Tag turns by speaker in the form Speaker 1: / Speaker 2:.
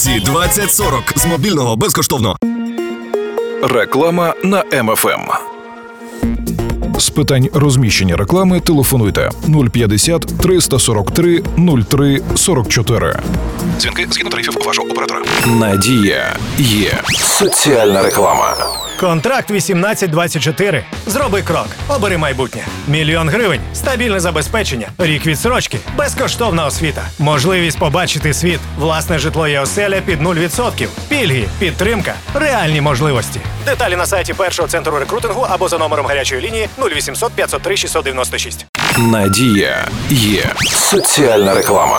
Speaker 1: Ці 2040 з мобільного безкоштовно.
Speaker 2: Реклама на МФМ.
Speaker 3: З питань розміщення реклами телефонуйте 050 343 03 44.
Speaker 2: Дзвінки згідно тарифів вашого оператора. Надія є. Соціальна реклама.
Speaker 4: Контракт 1824. Зроби крок. Обери майбутнє. 1 000 000 гривень. Стабільне забезпечення. Рік відсрочки. Безкоштовна освіта. Можливість побачити світ. Власне житло і оселя під 0%. Пільги. Підтримка. Реальні можливості. Деталі на сайті першого центру рекрутингу або за номером гарячої лінії 0800 503 696.
Speaker 2: Надія є. Соціальна реклама.